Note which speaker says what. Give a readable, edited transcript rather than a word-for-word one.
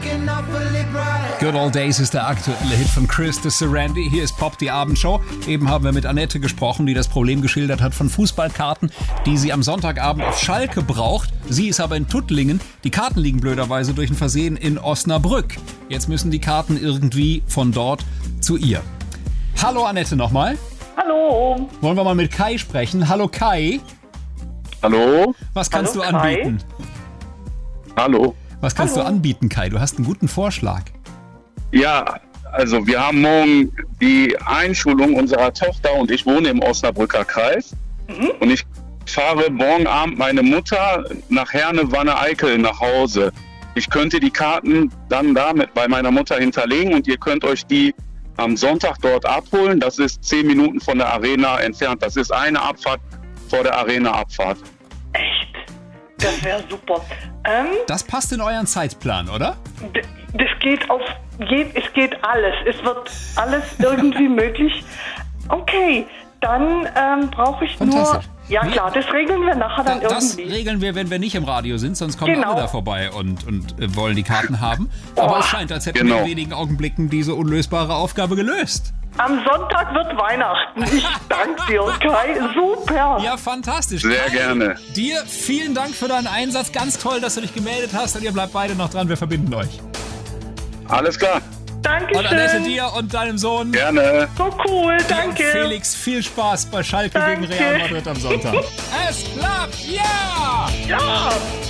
Speaker 1: Good Old Days ist der aktuelle Hit von Chris de Serendy. Hier ist Pop, die Abendshow. Eben haben wir mit Annette gesprochen, die das Problem geschildert hat von Fußballkarten, die sie am Sonntagabend auf Schalke braucht. Sie ist aber in Tuttlingen. Die Karten liegen blöderweise durch ein Versehen in Osnabrück. Jetzt müssen die Karten irgendwie von dort zu ihr. Hallo Annette nochmal.
Speaker 2: Hallo.
Speaker 1: Wollen wir mal mit Kai sprechen? Hallo Kai.
Speaker 3: Hallo.
Speaker 1: Was kannst
Speaker 2: Hallo,
Speaker 1: du anbieten?
Speaker 3: Hallo.
Speaker 1: Was kannst du anbieten, Kai? Du hast einen guten Vorschlag.
Speaker 3: Ja, also wir haben morgen die Einschulung unserer Tochter und ich wohne im Osnabrücker Kreis. Und ich fahre morgen Abend meine Mutter nach Herne-Wanne-Eickel nach Hause. Ich könnte die Karten dann damit bei meiner Mutter hinterlegen und ihr könnt euch die am Sonntag dort abholen. Das ist 10 Minuten von der Arena entfernt. Das ist eine Abfahrt vor der Arena-Abfahrt.
Speaker 2: Echt? Das wäre super.
Speaker 1: Das passt in euren Zeitplan, oder?
Speaker 2: Das es geht alles. Es wird alles irgendwie möglich. Okay, dann brauche ich
Speaker 1: Fantastisch.
Speaker 2: nur... Ja klar, das regeln wir nachher dann
Speaker 1: Das
Speaker 2: irgendwie.
Speaker 1: regeln wir, wenn wir nicht im Radio sind, sonst kommen
Speaker 2: Genau.
Speaker 1: alle da vorbei und wollen die Karten haben. Aber es scheint, als hätten wir in wenigen Augenblicken diese unlösbare Aufgabe gelöst.
Speaker 2: Am Sonntag wird Weihnachten. Ich danke dir, Kai. Super.
Speaker 1: Ja, fantastisch.
Speaker 3: Sehr
Speaker 1: Kai,
Speaker 3: gerne.
Speaker 1: Dir vielen Dank für deinen Einsatz. Ganz toll, dass du dich gemeldet hast und ihr bleibt beide noch dran. Wir verbinden euch.
Speaker 3: Alles klar.
Speaker 2: Dankeschön.
Speaker 1: Und Annette, dir und deinem Sohn.
Speaker 3: Gerne.
Speaker 2: So cool,
Speaker 1: Dir und
Speaker 2: danke.
Speaker 1: Felix, viel Spaß bei Schalke
Speaker 2: Danke.
Speaker 1: gegen Real Madrid am Sonntag. Es klappt, ja!
Speaker 2: Ja.